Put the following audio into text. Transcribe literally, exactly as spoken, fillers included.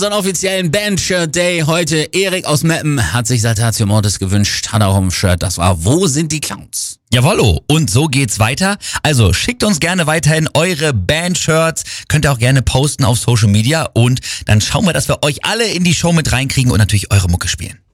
So einen offiziellen Band-Shirt Day heute. Erik aus Meppen hat sich Saltatio Mortis gewünscht, hat auch ein Shirt. Das war Wo sind die Clowns? Jawollo, und so geht's weiter. Also schickt uns gerne weiterhin eure Band-Shirts. Könnt ihr auch gerne posten auf Social Media und dann schauen wir, dass wir euch alle in die Show mit reinkriegen und natürlich eure Mucke spielen.